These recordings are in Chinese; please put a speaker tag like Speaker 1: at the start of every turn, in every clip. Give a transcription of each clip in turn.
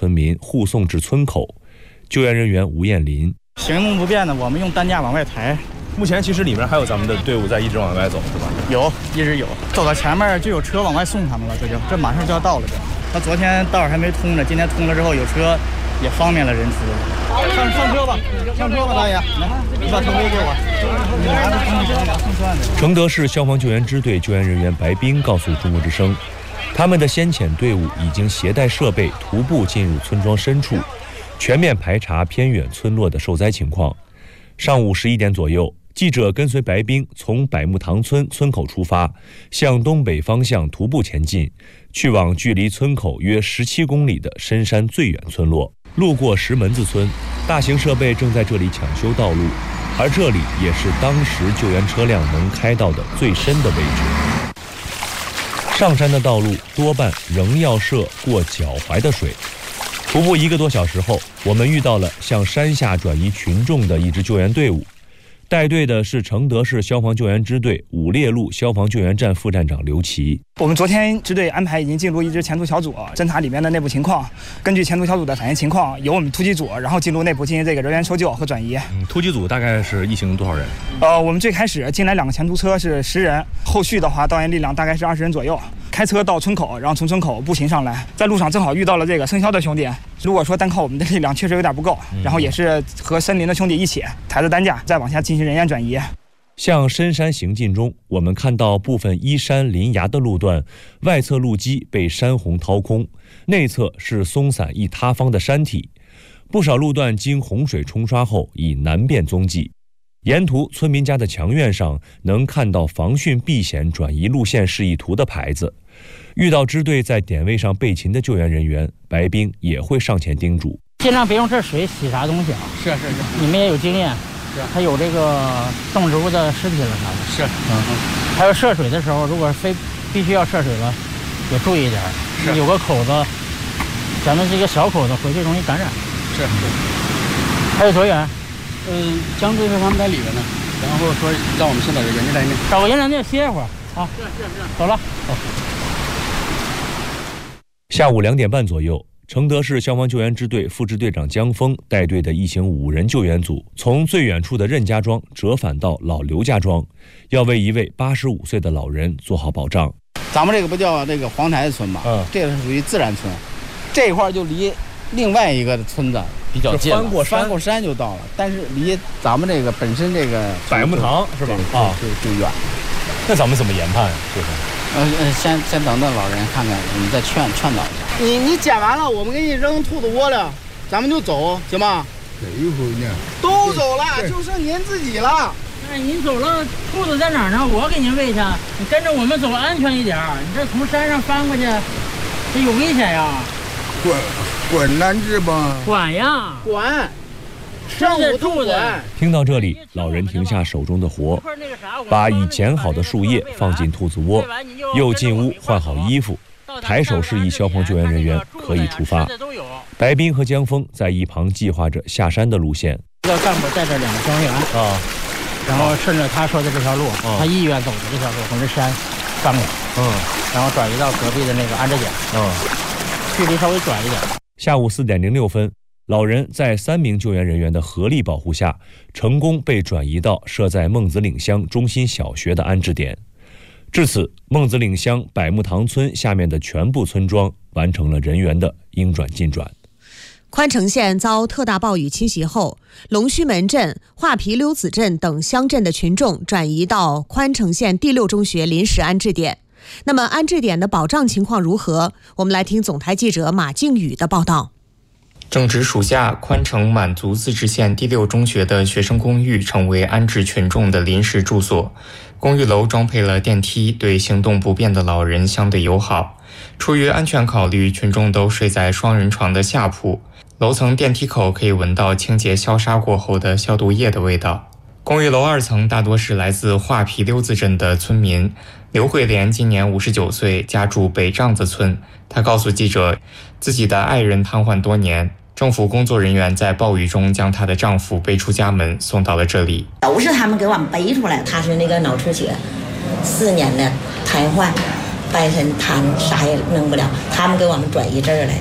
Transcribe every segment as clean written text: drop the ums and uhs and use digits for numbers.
Speaker 1: 村民护送至村口。救援人员吴艳林：
Speaker 2: 行动不便的，我们用担架往外抬。
Speaker 3: 目前其实里面还有咱们的队伍在一直往外走，是吧？
Speaker 2: 有，一直有。走到前面就有车往外送他们了，这马上就要到了。他昨天道还没通呢，今天通了之后有车，也方便了人出。上车吧，大爷，来，你把头盔给我。你拿着行李箱拿送算的。
Speaker 1: 承德市消防救援支队救援人员白冰告诉中国之声，他们的先遣队伍已经携带设备徒步进入村庄深处，全面排查偏远村落的受灾情况。上午11点左右，记者跟随白冰从百木塘村村口出发，向东北方向徒步前进，去往距离村口约17公里的深山最远村落。路过石门子村，大型设备正在这里抢修道路，而这里也是当时救援车辆能开到的最深的位置。上山的道路多半仍要涉过脚踝的水。徒步1个多小时后，我们遇到了向山下转移群众的一支救援队伍。带队的是承德市消防救援支队五烈路消防救援站副站长刘琦。
Speaker 4: 我们昨天支队安排已经进入一支前途小组，侦查里面的内部情况，根据前途小组的反映情况，由我们突击组然后进入内部进行这个人员搜救和转移。
Speaker 3: 突击组大概是一行多少人？
Speaker 4: 我们最开始进来2个前途车是10人，后续的话导员力量大概是20人左右，开车到村口，然后从村口步行上来，在路上正好遇到了这个生肖的兄弟。如果说单靠我们的力量确实有点不够，然后也是和森林的兄弟一起抬着担架再往下进行人员转移。
Speaker 1: 向深山行进中，我们看到部分依山临崖的路段，外侧路基被山洪掏空，内侧是松散易塌方的山体，不少路段经洪水冲刷后已难辨踪迹。沿途村民家的墙院上能看到防汛避险转移路线示意图的牌子。遇到支队在点位上备勤的救援人员，白冰也会上前叮嘱：
Speaker 5: 尽量别用这水洗啥东西啊！
Speaker 6: 是，
Speaker 5: 你们也有经验，是，还有这个动植物的尸体了啥的，
Speaker 6: 是，
Speaker 5: 还有涉水的时候，如果必须要涉水了，也注意一点，是，有个口子，咱们这个小口子回去容易感染。
Speaker 6: 是。
Speaker 5: 还有多远？
Speaker 6: 江队他们在里边呢，然后说让我们先找个人家在那，
Speaker 5: 找个人在那歇一会儿啊。是，走了。
Speaker 1: 下午2点半左右，承德市消防救援支队副支队长江峰带队的一行5人救援组从最远处的任家庄折返到老刘家庄，要为一位85岁的老人做好保障。
Speaker 7: 咱们这个不叫那个黄台村吗？这个是属于自然村，这一块就离另外一个村子比较近，翻过山就到了，但是离咱们这个本身这个
Speaker 3: 百木塘是吧？
Speaker 7: 就远。
Speaker 3: 那咱们怎么研判呀？这是？
Speaker 7: 先等老人看看，我们再劝导一下。你捡完了，我们给你扔兔子窝了，咱们就走，行吗？
Speaker 8: 哪一回呢？
Speaker 7: 都走了，就剩您自己了。
Speaker 5: 哎，您走了，兔子在哪儿呢？我给您喂去。你跟着我们走，安全一点。你这从山上翻过去，这有危险呀。
Speaker 8: 管难治吧？
Speaker 5: 管呀，
Speaker 7: 管。上午都管。
Speaker 1: 听到这里，老人停下手中的活，把已剪好的树叶放进兔子窝，又进屋换好衣服，抬手示意消防救援人员可以出发。白冰和江峰在一旁计划着下山的路线。
Speaker 5: 一个干部带着2个消防员然后顺着他说的这条路，他意愿走的这条路，从这山翻过，然后转移到隔壁的那个安置点，距离稍微短一点。
Speaker 1: 下午4点06分。老人在3名救援人员的合力保护下，成功被转移到设在孟子岭乡中心小学的安置点。至此，孟子岭乡百木塘村下面的全部村庄完成了人员的应转尽转。
Speaker 9: 宽城县遭特大暴雨侵袭后，龙须门镇、画皮溜子镇等乡镇的群众转移到宽城县第6中学临时安置点。那么安置点的保障情况如何？我们来听总台记者马靖宇的报道。
Speaker 10: 正值暑假，宽城满族自治县第6中学的学生公寓成为安置群众的临时住所。公寓楼装配了电梯，对行动不便的老人相对友好。出于安全考虑，群众都睡在双人床的下铺。楼层电梯口可以闻到清洁消杀过后的消毒液的味道。公寓楼2层大多是来自画皮溜子镇的村民。刘慧莲今年59岁，家住北帐子村。她告诉记者，自己的爱人瘫痪多年，政府工作人员在暴雨中将她的丈夫背出家门，送到了这里。
Speaker 11: 都是他们给我们背出来，他是那个脑出血，4年的瘫痪，半身瘫，啥也弄不了，他们给我们转移这儿来的。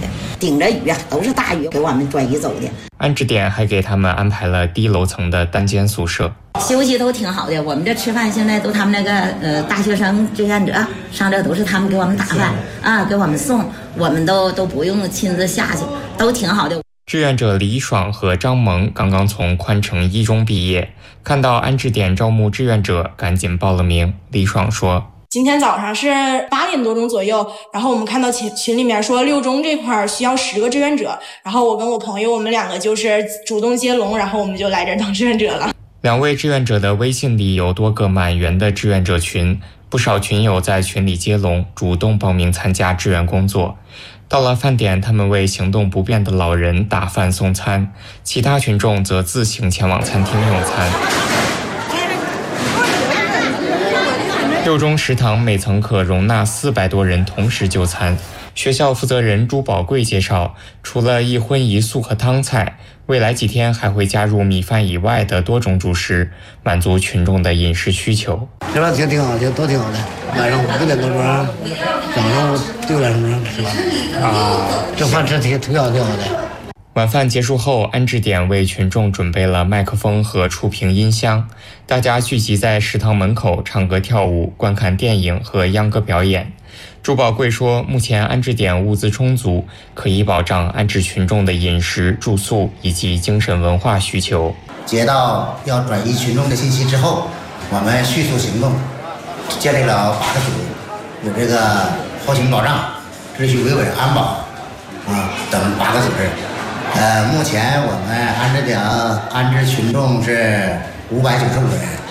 Speaker 11: 顶着雨啊，都是大雨给我们转移走的。
Speaker 10: 安置点还给他们安排了低楼层的单间宿舍，
Speaker 11: 休息都挺好的。我们这吃饭现在都他们那个大学生志愿者上这都是他们给我们打饭啊，给我们送，我们都不用亲自下去，都挺好的。
Speaker 10: 志愿者李爽和张萌刚刚从宽城一中毕业，看到安置点招募志愿者，赶紧报了名。李爽说，
Speaker 12: 今天早上是8点多钟左右，然后我们看到群里面说6中这块需要10个志愿者，然后我跟我朋友我们2个就是主动接龙，然后我们就来这儿当志愿者了。
Speaker 10: 2位志愿者的微信里有多个满员的志愿者群，不少群友在群里接龙，主动报名参加志愿工作。到了饭点，他们为行动不便的老人打饭送餐，其他群众则自行前往餐厅用餐。6中食堂每层可容纳400多人同时就餐。学校负责人朱宝贵介绍，除了一荤一素和汤菜，未来几天还会加入米饭以外的多种主食，满足群众的饮食需求。
Speaker 13: 这边挺好，都挺好的。晚上5点多钟，早上6点钟吃饭。这饭吃挺好的。
Speaker 10: 晚饭结束后，安置点为群众准备了麦克风和触屏音箱，大家聚集在食堂门口唱歌跳舞，观看电影和秧歌表演。朱宝贵说，目前安置点物资充足，可以保障安置群众的饮食、住宿以及精神文化需求。
Speaker 14: 接到要转移群众的信息之后，我们迅速行动，建立了8个组，有这个后勤保障、秩序维稳、安保等8个组织。目前我们安置点安置群众是595人。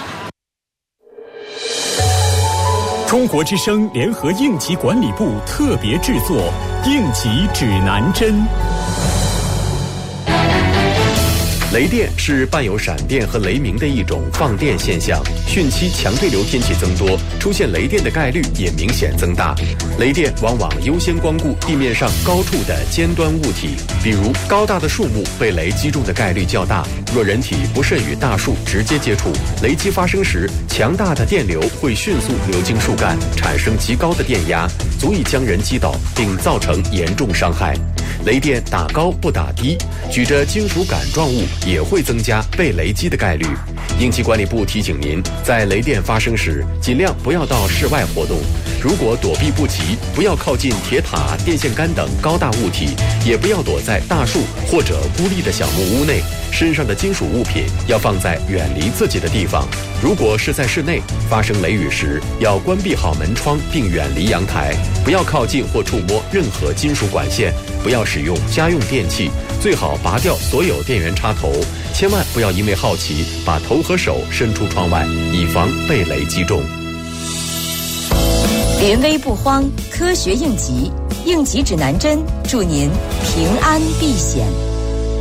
Speaker 15: 中国之声联合应急管理部特别制作《应急指南针》。
Speaker 16: 雷电是伴有闪电和雷鸣的一种放电现象，汛期强对流天气增多，出现雷电的概率也明显增大。雷电往往优先光顾地面上高处的尖端物体，比如高大的树木被雷击中的概率较大。若人体不慎与大树直接接触，雷击发生时，强大的电流会迅速流经树干，产生极高的电压，足以将人击倒，并造成严重伤害。雷电打高不打低，举着金属杆状物也会增加被雷击的概率。应急管理部提醒您，在雷电发生时，尽量不要到室外活动。如果躲避不及，不要靠近铁塔、电线杆等高大物体，也不要躲在大树或者孤立的小木屋内。身上的金属物品要放在远离自己的地方。如果是在室内，发生雷雨时，要关闭好门窗并远离阳台，不要靠近或触摸任何金属管线，不要使用家用电器，最好拔掉所有电源插头，千万不要因为好奇把头和手伸出窗外，以防被雷击中。
Speaker 17: 临危不慌，科学应急，应急指南针，祝您平安避险。